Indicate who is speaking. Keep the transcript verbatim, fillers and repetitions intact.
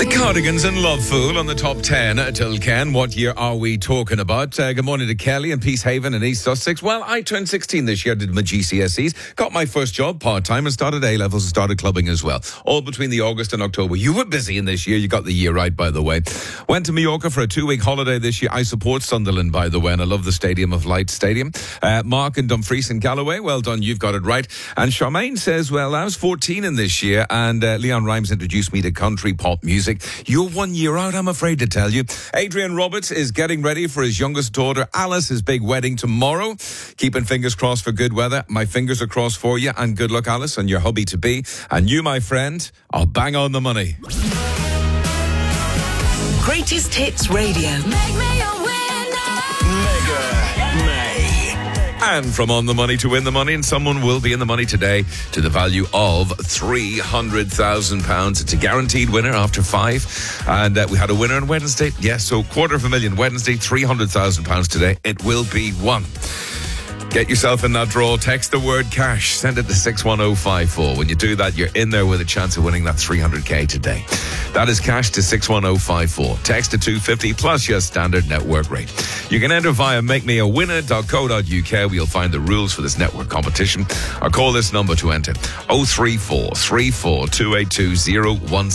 Speaker 1: Cardigans and Love Fool on the top ten till Ken. What year are we talking about? Uh, good morning to Kelly in Peacehaven and East Sussex. Well, I turned sixteen this year, did my G C S Es, got my first job part-time and started A-levels and started clubbing as well. All between the August and October. You were busy in this year. You got the year right, by the way. Went to Mallorca for a two-week holiday this year. I support Sunderland, by the way, and I love the Stadium of Light Stadium. Uh, Mark and Dumfries and Galloway, well done. You've got it right. And Charmaine says, well, I was fourteen in this year and uh, Leon Rhymes introduced me to country pop music. You're one year out, I'm afraid to tell you. Adrian Roberts is getting ready for his youngest daughter, Alice's big wedding tomorrow. Keeping fingers crossed for good weather. My fingers are crossed for you, and good luck, Alice, and your hubby-to-be. And you, my friend, are bang on the money.
Speaker 2: Greatest Hits Radio. Make me a winner. Mega May.
Speaker 1: And from on the money to win the money, and someone will be in the money today to the value of three hundred thousand pounds. It's a guaranteed winner after five. And uh, we had a winner on Wednesday. Yes, so quarter of a million Wednesday, three hundred thousand pounds today. It will be one. Get yourself in that draw. Text the word cash. Send it to six one oh five four. When you do that, you're in there with a chance of winning that three hundred k today. That is cash to six one oh five four. Text to two fifty plus your standard network rate. You can enter via make me a winner dot co dot uk where you'll find the rules for this network competition. Or call this number to enter oh three four, three four two eight two oh one.